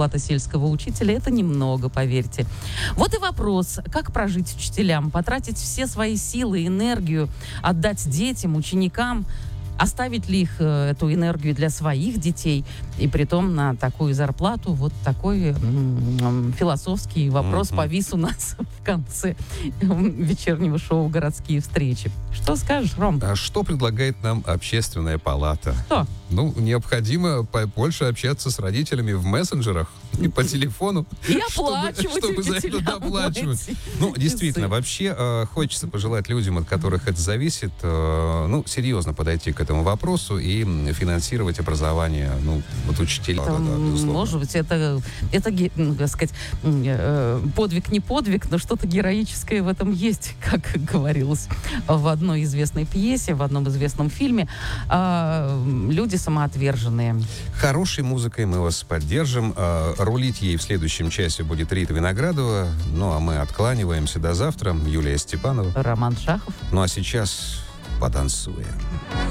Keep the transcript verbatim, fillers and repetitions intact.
зарплата сельского учителя – это немного, поверьте. Вот и вопрос, как прожить учителям, потратить все свои силы, энергию, отдать детям, ученикам, оставить ли их э, эту энергию для своих детей, и притом на такую зарплату. Вот такой м-м, философский вопрос mm-hmm. повис у нас в конце вечернего шоу «Городские встречи». Что скажешь, Ром? А что предлагает нам общественная палата? Что? Ну, необходимо больше общаться с родителями в мессенджерах и по телефону. И оплачивать, чтобы за это доплачивать. Ну, действительно, вообще э, хочется пожелать людям, от которых это зависит, э, ну, серьезно подойти к этому вопросу и финансировать образование, ну, вот учителей. Это, да, да, может быть, это, это, ну, так сказать, э, подвиг не подвиг, но что-то героическое в этом есть, как говорилось в одной известной пьесе, в одном известном фильме. Э, люди самоотверженные. Хорошей музыкой мы вас поддержим. Э, рулить ей в следующем часе будет Рита Виноградова. Ну, а мы откланиваемся до завтра. Юлия Степанова. Роман Шахов. Ну, а сейчас потанцуем.